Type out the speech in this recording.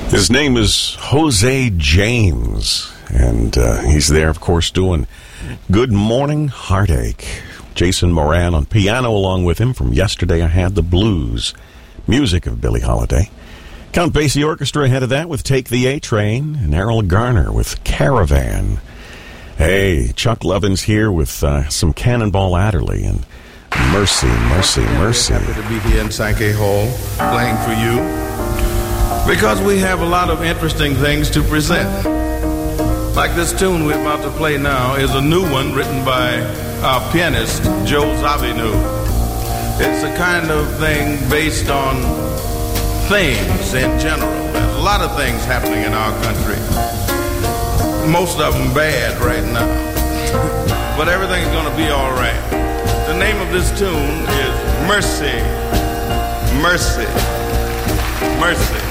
His name is Jose James, and he's there, of course, doing Good Morning Heartache. Jason Moran on piano along with him from Yesterday I Had the Blues. Music of Billie Holiday. Count Basie Orchestra ahead of that with Take the A-Train, and Errol Garner with Caravan. Hey, Chuck Lovins here with some Cannonball Adderley and Mercy, Mercy, Mercy. Happy to be here in Sankey Hall playing for you because we have a lot of interesting things to present. Like this tune we're about to play now is a new one written by our pianist, Joe Zawinul. It's a kind of thing based on things in general. There's a lot of things happening in our country. Most of them bad right now. But everything's going to be all right. The name of this tune is Mercy, Mercy, Mercy.